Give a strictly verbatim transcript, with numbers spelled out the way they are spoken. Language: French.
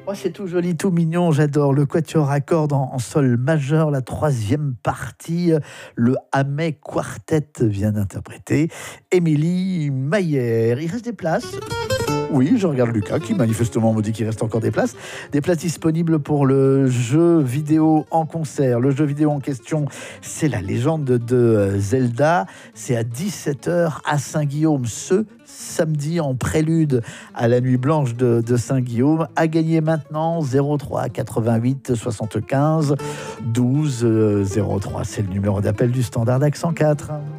Oh, c'est tout joli, tout mignon, j'adore. Le quatuor à cordes en, en sol majeur, la troisième partie. Le Hamet Quartet vient d'interpréter Émilie Mayer. Il reste des places. Oui, je regarde Lucas qui manifestement me dit qu'il reste encore des places. Des places disponibles pour le jeu vidéo en concert. Le jeu vidéo en question, c'est La Légende de Zelda. C'est à dix-sept heures à Saint-Guillaume, ce samedi en prélude à la Nuit Blanche de, de Saint-Guillaume. À gagner maintenant, zéro trois quatre-vingt-huit soixante-quinze douze zéro trois. C'est le numéro d'appel du standard d'Accent quatre.